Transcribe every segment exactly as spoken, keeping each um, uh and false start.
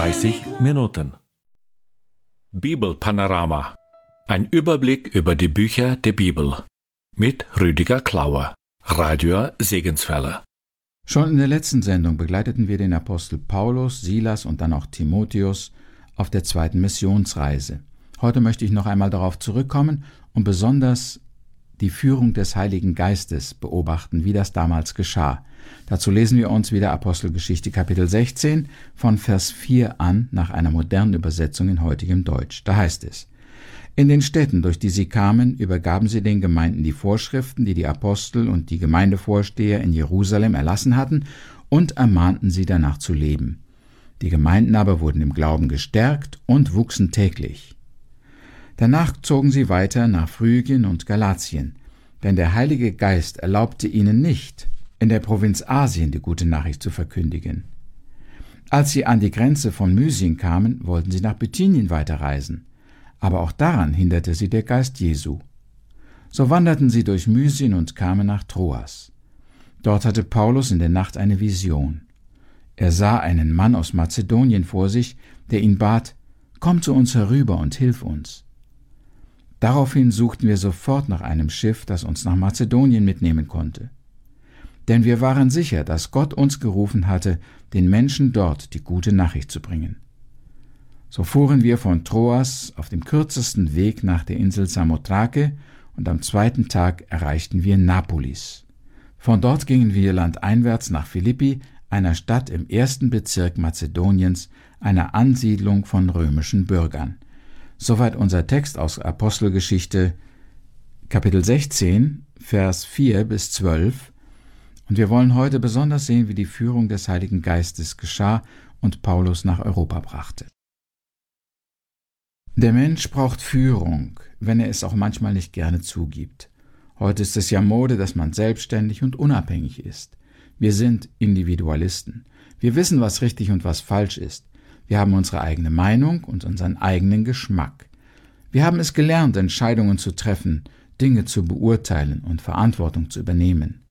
dreißig Minuten. Bibelpanorama. Ein Überblick über die Bücher der Bibel. Mit Rüdiger Klauer, Radio Segenswelle. Schon in der letzten Sendung begleiteten wir den Apostel Paulus, Silas und dann auch Timotheus auf der zweiten Missionsreise. Heute möchte ich noch einmal darauf zurückkommen und besonders die Führung des Heiligen Geistes beobachten, wie das damals geschah. Dazu lesen wir uns wieder Apostelgeschichte Kapitel sechzehn von Vers vier an, nach einer modernen Übersetzung in heutigem Deutsch. Da heißt es: In den Städten, durch die sie kamen, übergaben sie den Gemeinden die Vorschriften, die die Apostel und die Gemeindevorsteher in Jerusalem erlassen hatten, und ermahnten sie, danach zu leben. Die Gemeinden aber wurden im Glauben gestärkt und wuchsen täglich. Danach zogen sie weiter nach Phrygien und Galatien, denn der Heilige Geist erlaubte ihnen nicht, in der Provinz Asien die gute Nachricht zu verkündigen. Als sie an die Grenze von Mysien kamen, wollten sie nach Bithynien weiterreisen, aber auch daran hinderte sie der Geist Jesu. So wanderten sie durch Mysien und kamen nach Troas. Dort hatte Paulus in der Nacht eine Vision. Er sah einen Mann aus Mazedonien vor sich, der ihn bat: Komm zu uns herüber und hilf uns. Daraufhin suchten wir sofort nach einem Schiff, das uns nach Mazedonien mitnehmen konnte. Denn wir waren sicher, dass Gott uns gerufen hatte, den Menschen dort die gute Nachricht zu bringen. So fuhren wir von Troas auf dem kürzesten Weg nach der Insel Samothrake und am zweiten Tag erreichten wir Napolis. Von dort gingen wir landeinwärts nach Philippi, einer Stadt im ersten Bezirk Mazedoniens, einer Ansiedlung von römischen Bürgern. Soweit unser Text aus Apostelgeschichte Kapitel sechzehn, Vers vier bis zwölf. Und wir wollen heute besonders sehen, wie die Führung des Heiligen Geistes geschah und Paulus nach Europa brachte. Der Mensch braucht Führung, wenn er es auch manchmal nicht gerne zugibt. Heute ist es ja Mode, dass man selbstständig und unabhängig ist. Wir sind Individualisten. Wir wissen, was richtig und was falsch ist. Wir haben unsere eigene Meinung und unseren eigenen Geschmack. Wir haben es gelernt, Entscheidungen zu treffen, Dinge zu beurteilen und Verantwortung zu übernehmen.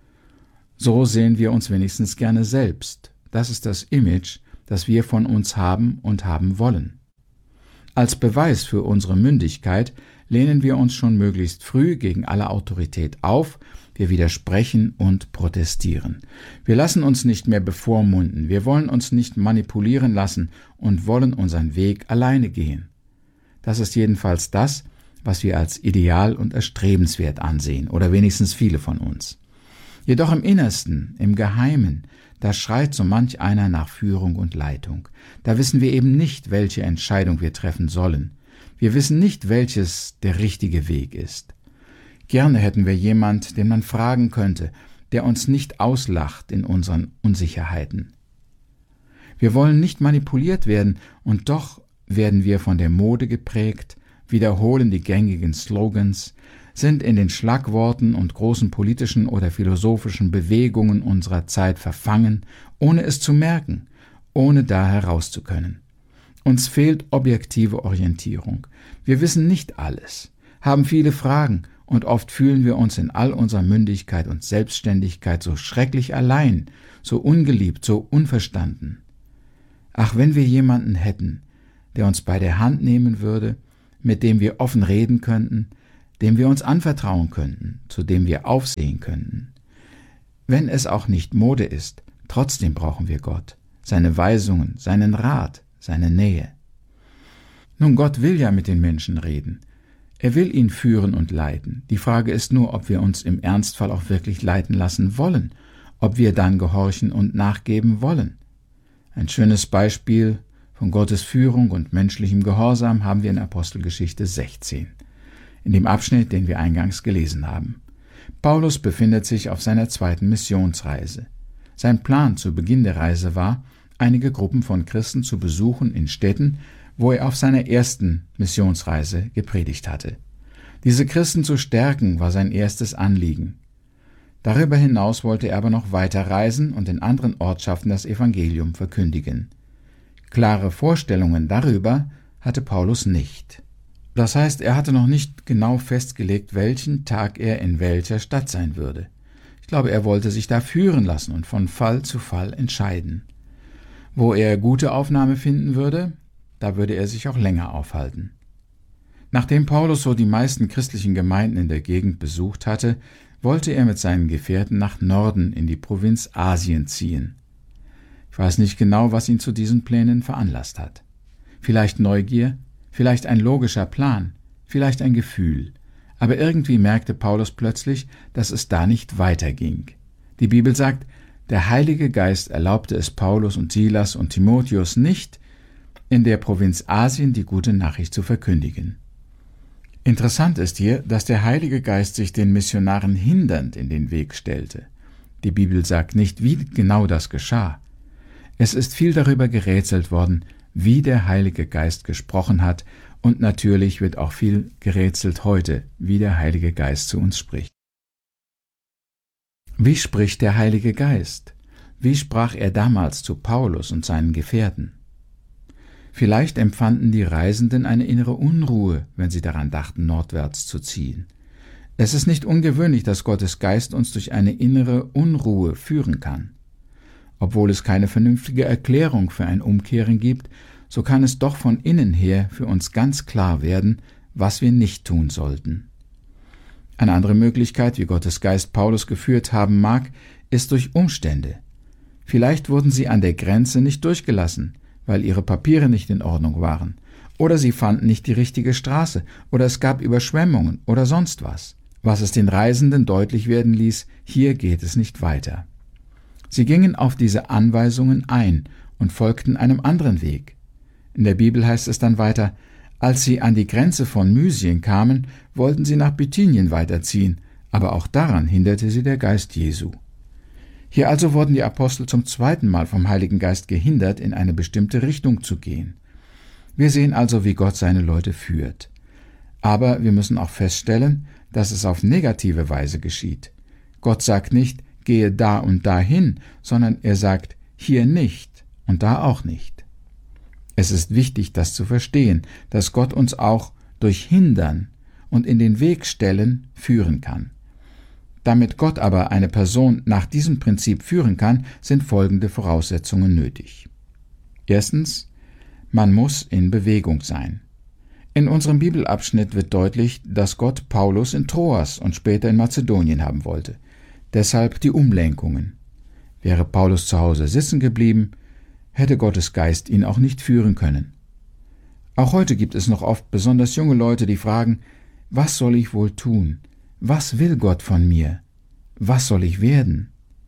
So sehen wir uns wenigstens gerne selbst. Das ist das Image, das wir von uns haben und haben wollen. Als Beweis für unsere Mündigkeit lehnen wir uns schon möglichst früh gegen alle Autorität auf, wir widersprechen und protestieren. Wir lassen uns nicht mehr bevormunden, wir wollen uns nicht manipulieren lassen und wollen unseren Weg alleine gehen. Das ist jedenfalls das, was wir als ideal und erstrebenswert ansehen, oder wenigstens viele von uns. Jedoch im Innersten, im Geheimen, da schreit so manch einer nach Führung und Leitung. Da wissen wir eben nicht, welche Entscheidung wir treffen sollen. Wir wissen nicht, welches der richtige Weg ist. Gerne hätten wir jemand, den man fragen könnte, der uns nicht auslacht in unseren Unsicherheiten. Wir wollen nicht manipuliert werden, und doch werden wir von der Mode geprägt, wiederholen die gängigen Slogans, sind in den Schlagworten und großen politischen oder philosophischen Bewegungen unserer Zeit verfangen, ohne es zu merken, ohne da heraus zu können. Uns fehlt objektive Orientierung. Wir wissen nicht alles, haben viele Fragen, und oft fühlen wir uns in all unserer Mündigkeit und Selbstständigkeit so schrecklich allein, so ungeliebt, so unverstanden. Ach, wenn wir jemanden hätten, der uns bei der Hand nehmen würde, mit dem wir offen reden könnten, dem wir uns anvertrauen könnten, zu dem wir aufsehen könnten. Wenn es auch nicht Mode ist, trotzdem brauchen wir Gott, seine Weisungen, seinen Rat, seine Nähe. Nun, Gott will ja mit den Menschen reden. Er will ihn führen und leiten. Die Frage ist nur, ob wir uns im Ernstfall auch wirklich leiten lassen wollen, ob wir dann gehorchen und nachgeben wollen. Ein schönes Beispiel von Gottes Führung und menschlichem Gehorsam haben wir in Apostelgeschichte sechzehn, in dem Abschnitt, den wir eingangs gelesen haben. Paulus befindet sich auf seiner zweiten Missionsreise. Sein Plan zu Beginn der Reise war, einige Gruppen von Christen zu besuchen in Städten, wo er auf seiner ersten Missionsreise gepredigt hatte. Diese Christen zu stärken, war sein erstes Anliegen. Darüber hinaus wollte er aber noch weiter reisen und in anderen Ortschaften das Evangelium verkündigen. Klare Vorstellungen darüber hatte Paulus nicht. Das heißt, er hatte noch nicht genau festgelegt, welchen Tag er in welcher Stadt sein würde. Ich glaube, er wollte sich da führen lassen und von Fall zu Fall entscheiden. Wo er gute Aufnahme finden würde, da würde er sich auch länger aufhalten. Nachdem Paulus so die meisten christlichen Gemeinden in der Gegend besucht hatte, wollte er mit seinen Gefährten nach Norden in die Provinz Asien ziehen. Ich weiß nicht genau, was ihn zu diesen Plänen veranlasst hat. Vielleicht Neugier, vielleicht ein logischer Plan, vielleicht ein Gefühl. Aber irgendwie merkte Paulus plötzlich, dass es da nicht weiterging. Die Bibel sagt, der Heilige Geist erlaubte es Paulus und Silas und Timotheus nicht, in der Provinz Asien die gute Nachricht zu verkündigen. Interessant ist hier, dass der Heilige Geist sich den Missionaren hindernd in den Weg stellte. Die Bibel sagt nicht, wie genau das geschah. Es ist viel darüber gerätselt worden, wie der Heilige Geist gesprochen hat, und natürlich wird auch viel gerätselt heute, wie der Heilige Geist zu uns spricht. Wie spricht der Heilige Geist? Wie sprach er damals zu Paulus und seinen Gefährten? Vielleicht empfanden die Reisenden eine innere Unruhe, wenn sie daran dachten, nordwärts zu ziehen. Es ist nicht ungewöhnlich, dass Gottes Geist uns durch eine innere Unruhe führen kann. Obwohl es keine vernünftige Erklärung für ein Umkehren gibt, so kann es doch von innen her für uns ganz klar werden, was wir nicht tun sollten. Eine andere Möglichkeit, wie Gottes Geist Paulus geführt haben mag, ist durch Umstände. Vielleicht wurden sie an der Grenze nicht durchgelassen, weil ihre Papiere nicht in Ordnung waren, oder sie fanden nicht die richtige Straße, oder es gab Überschwemmungen oder sonst was, was es den Reisenden deutlich werden ließ, hier geht es nicht weiter. Sie gingen auf diese Anweisungen ein und folgten einem anderen Weg. In der Bibel heißt es dann weiter, als sie an die Grenze von Mysien kamen, wollten sie nach Bithynien weiterziehen, aber auch daran hinderte sie der Geist Jesu. Hier also wurden die Apostel zum zweiten Mal vom Heiligen Geist gehindert, in eine bestimmte Richtung zu gehen. Wir sehen also, wie Gott seine Leute führt. Aber wir müssen auch feststellen, dass es auf negative Weise geschieht. Gott sagt nicht, gehe da und dahin, sondern er sagt, hier nicht und da auch nicht. Es ist wichtig, das zu verstehen, dass Gott uns auch durch Hindern und in den Weg stellen führen kann. Damit Gott aber eine Person nach diesem Prinzip führen kann, sind folgende Voraussetzungen nötig. Erstens, man muss in Bewegung sein. In unserem Bibelabschnitt wird deutlich, dass Gott Paulus in Troas und später in Mazedonien haben wollte. Deshalb die Umlenkungen. Wäre Paulus zu Hause sitzen geblieben, hätte Gottes Geist ihn auch nicht führen können. Auch heute gibt es noch oft besonders junge Leute, die fragen, was soll ich wohl tun? Was will Gott von mir? Was soll ich werden?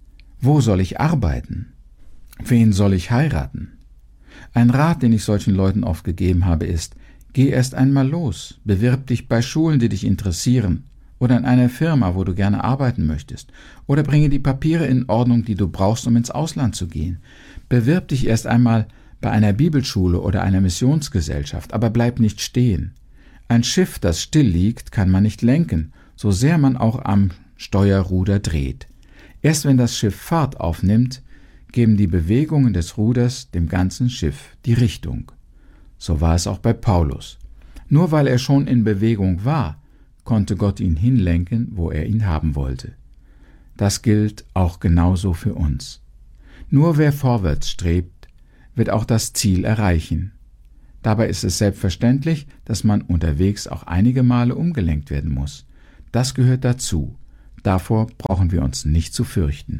Wo soll ich arbeiten? Wen soll ich heiraten? Ein Rat, den ich solchen Leuten oft gegeben habe, ist, geh erst einmal los, bewirb dich bei Schulen, die dich interessieren, oder in einer Firma, wo du gerne arbeiten möchtest, oder bringe die Papiere in Ordnung, die du brauchst, um ins Ausland zu gehen. Bewirb dich erst einmal bei einer Bibelschule oder einer Missionsgesellschaft, aber bleib nicht stehen. Ein Schiff, das still liegt, kann man nicht lenken, so sehr man auch am Steuerruder dreht. Erst wenn das Schiff Fahrt aufnimmt, geben die Bewegungen des Ruders dem ganzen Schiff die Richtung. So war es auch bei Paulus. Nur weil er schon in Bewegung war, konnte Gott ihn hinlenken, wo er ihn haben wollte. Das gilt auch genauso für uns. Nur wer vorwärts strebt, wird auch das Ziel erreichen. Dabei ist es selbstverständlich, dass man unterwegs auch einige Male umgelenkt werden muss. Das gehört dazu. Davor brauchen wir uns nicht zu fürchten.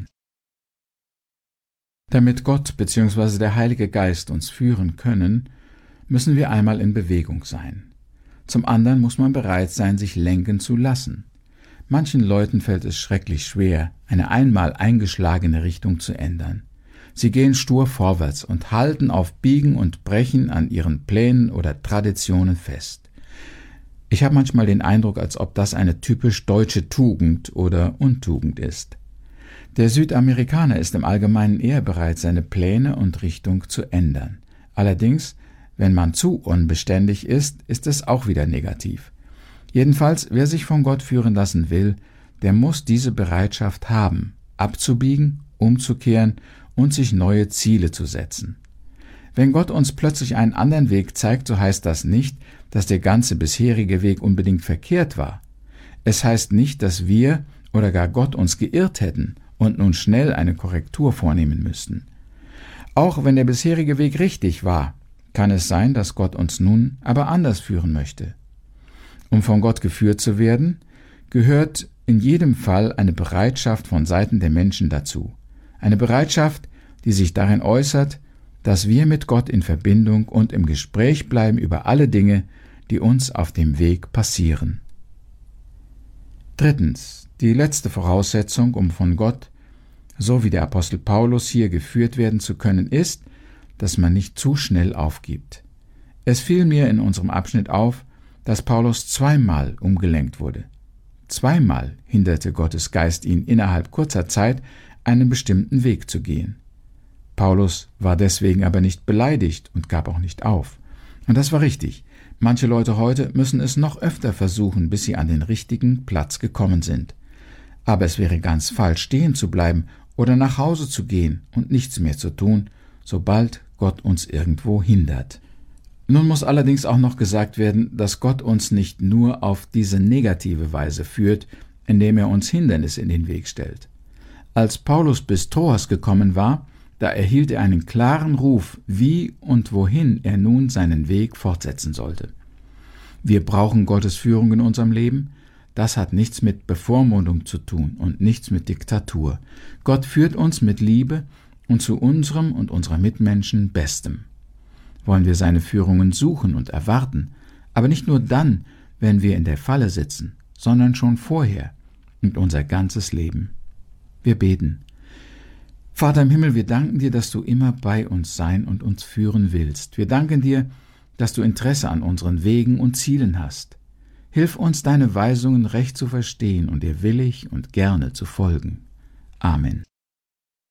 Damit Gott bzw. der Heilige Geist uns führen können, müssen wir einmal in Bewegung sein. Zum anderen muss man bereit sein, sich lenken zu lassen. Manchen Leuten fällt es schrecklich schwer, eine einmal eingeschlagene Richtung zu ändern. Sie gehen stur vorwärts und halten auf Biegen und Brechen an ihren Plänen oder Traditionen fest. Ich habe manchmal den Eindruck, als ob das eine typisch deutsche Tugend oder Untugend ist. Der Südamerikaner ist im Allgemeinen eher bereit, seine Pläne und Richtung zu ändern. Allerdings, wenn man zu unbeständig ist, ist es auch wieder negativ. Jedenfalls, wer sich von Gott führen lassen will, der muss diese Bereitschaft haben, abzubiegen, umzukehren und sich neue Ziele zu setzen. Wenn Gott uns plötzlich einen anderen Weg zeigt, so heißt das nicht, dass der ganze bisherige Weg unbedingt verkehrt war. Es heißt nicht, dass wir oder gar Gott uns geirrt hätten und nun schnell eine Korrektur vornehmen müssten. Auch wenn der bisherige Weg richtig war, kann es sein, dass Gott uns nun aber anders führen möchte. Um von Gott geführt zu werden, gehört in jedem Fall eine Bereitschaft von Seiten der Menschen dazu. Eine Bereitschaft, die sich darin äußert, dass wir mit Gott in Verbindung und im Gespräch bleiben über alle Dinge, die uns auf dem Weg passieren. Drittens, die letzte Voraussetzung, um von Gott, so wie der Apostel Paulus hier geführt werden zu können, ist, dass man nicht zu schnell aufgibt. Es fiel mir in unserem Abschnitt auf, dass Paulus zweimal umgelenkt wurde. Zweimal hinderte Gottes Geist ihn innerhalb kurzer Zeit, einen bestimmten Weg zu gehen. Paulus war deswegen aber nicht beleidigt und gab auch nicht auf. Und das war richtig. Manche Leute heute müssen es noch öfter versuchen, bis sie an den richtigen Platz gekommen sind. Aber es wäre ganz falsch, stehen zu bleiben oder nach Hause zu gehen und nichts mehr zu tun, sobald Gott uns irgendwo hindert. Nun muss allerdings auch noch gesagt werden, dass Gott uns nicht nur auf diese negative Weise führt, indem er uns Hindernisse in den Weg stellt. Als Paulus bis Troas gekommen war, da erhielt er einen klaren Ruf, wie und wohin er nun seinen Weg fortsetzen sollte. Wir brauchen Gottes Führung in unserem Leben. Das hat nichts mit Bevormundung zu tun und nichts mit Diktatur. Gott führt uns mit Liebe und zu unserem und unserer Mitmenschen Bestem. Wollen wir seine Führungen suchen und erwarten, aber nicht nur dann, wenn wir in der Falle sitzen, sondern schon vorher und unser ganzes Leben. Wir beten. Vater im Himmel, wir danken dir, dass du immer bei uns sein und uns führen willst. Wir danken dir, dass du Interesse an unseren Wegen und Zielen hast. Hilf uns, deine Weisungen recht zu verstehen und dir willig und gerne zu folgen. Amen.